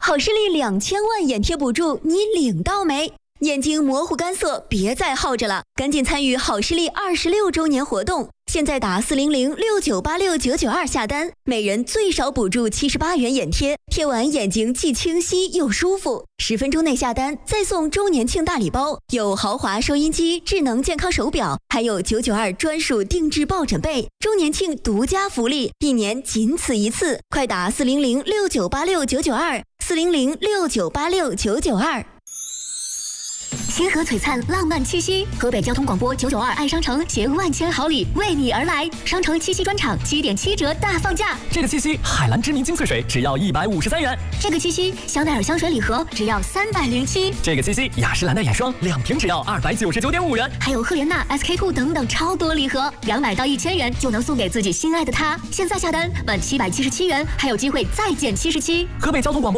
好视力2000万眼贴补助，你领到没？眼睛模糊干涩，别再耗着了，赶紧参与好视力26周年活动！现在打40069986992下单，每人最少补助78元眼贴，贴完眼睛既清晰又舒服。10分钟内下单，再送周年庆大礼包，有豪华收音机、智能健康手表，还有992专属定制抱枕被。周年庆独家福利，1年仅此一次，快打40069986992，40069986992。 星河璀璨，浪漫七夕，河北交通广播992爱商城携万千好礼为你而来。商城七夕专场7.7折大放价， 这个七夕海蓝知名精粹水只要153元， 这个七夕香奈儿香水礼盒只要307， 这个七夕雅诗兰黛眼霜2瓶只要299.5元， 还有赫莲娜、SK-2等等超多礼盒，200到1000元就能送给自己心爱的他。现在下单满777元，还有机会再减77。 河北交通广播